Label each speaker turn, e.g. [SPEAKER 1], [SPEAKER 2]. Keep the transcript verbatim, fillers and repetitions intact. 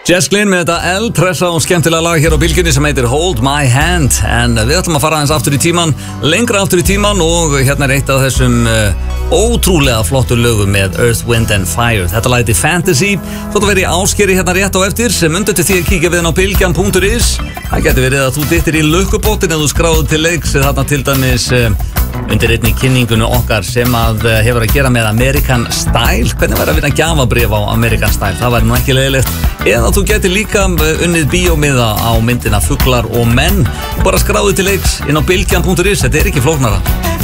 [SPEAKER 1] Jess Glynn með þetta eldhressa og skemmtilega lag hér á bylgjunni sem heitir Hold My Hand. En við ætlum að fara aðeins aftur í tíman, lengra aftur í tíman, og hérna er eitt af þessum uh, ótrúlega flottu lögum með Earth, Wind and Fire. Þetta lag heitir Fantasy. Svo þetta verið í Áskeri hérna rétt á eftir, sem mundu til því að kíkja við inn á bylgjan punktur is. Það getur verið að þú dittir í lukkubóttin ef þú skráður til leiks eða þarna til dæmis uh, undir einni kynningunum okkar sem að uh, hefur að gera með American Style. Hvernig væri að vinna gjafabréf á American Style? Það væri nú ekki leiðilegt. Eða þú getur líka unnið bíómiða á myndina Fuglar og menn. Bara skráðu til leiks inn á bylgjan punktur is. Þetta er ekki flóknara.